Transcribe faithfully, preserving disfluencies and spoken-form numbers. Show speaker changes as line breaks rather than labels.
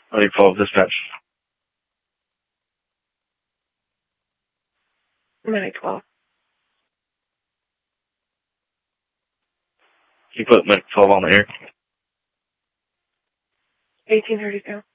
Medic twelve, dispatch.
Medic twelve.
Can you put Medic twelve on the air?
eighteen thirty-two.